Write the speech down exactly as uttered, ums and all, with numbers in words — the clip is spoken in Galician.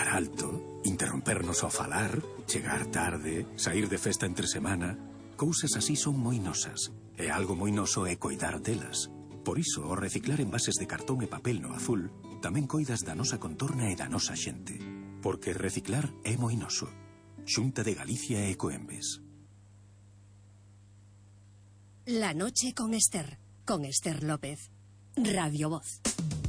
falar alto, interrompernos ao falar, chegar tarde, sair de festa entre semana... Cousas así son moi nosas, e algo moi noso é coidar delas. Por iso, ao reciclar envases de cartón e papel no azul, tamén coidas da nosa contorna e da nosa xente. Porque reciclar é moi noso. Xunta de Galicia e Ecoembes. La noche con Esther, con Esther López. Radio Voz.